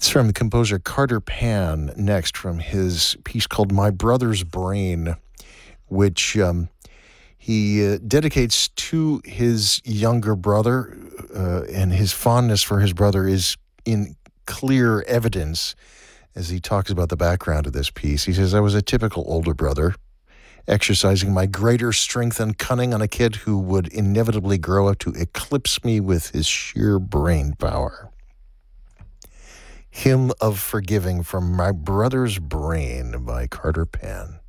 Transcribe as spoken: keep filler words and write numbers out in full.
It's from the composer Carter Pan, next from his piece called My Brother's Brain, which um, he uh, dedicates to his younger brother, uh, and his fondness for his brother is in clear evidence as he talks about the background of this piece. He says, I was a typical older brother, exercising my greater strength and cunning on a kid who would inevitably grow up to eclipse me with his sheer brain power. Hymn of Forgiving from My Brother's Brain by Carter Pan.